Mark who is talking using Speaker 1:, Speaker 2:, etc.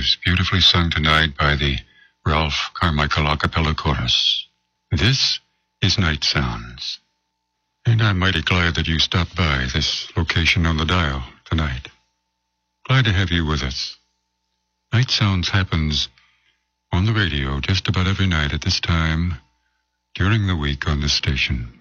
Speaker 1: is beautifully sung tonight by the Ralph Carmichael a cappella chorus. This is Night Sounds. And I'm mighty glad that you stopped by this location on the dial tonight. Glad to have you with us. Night Sounds happens on the radio just about every night at this time during the week on this station.